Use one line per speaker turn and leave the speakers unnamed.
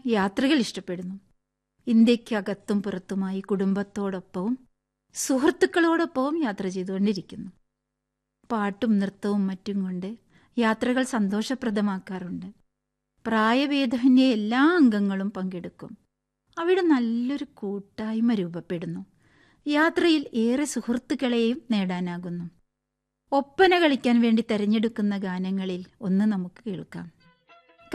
യാത്രകൾ ഇഷ്ടപ്പെടുന്നു. ഇന്ത്യക്കകത്തും പുറത്തുമായി കുടുംബത്തോടൊപ്പവും സുഹൃത്തുക്കളോടൊപ്പവും യാത്ര ചെയ്തുകൊണ്ടിരിക്കുന്നു. പാട്ടും നൃത്തവും മറ്റും കൊണ്ട് യാത്രകൾ സന്തോഷപ്രദമാക്കാറുണ്ട്. പ്രായഭേദമന്യേ എല്ലാ അംഗങ്ങളും പങ്കെടുക്കും. അവിടെ നല്ലൊരു കൂട്ടായ്മ രൂപപ്പെടുന്നു. യാത്രയിൽ ഏറെ സുഹൃത്തുക്കളെയും നേടാനാകുന്നു. ഒപ്പന കളിക്കാൻ വേണ്ടി തെരഞ്ഞെടുക്കുന്ന ഗാനങ്ങളിൽ ഒന്ന് നമുക്ക് കേൾക്കാം.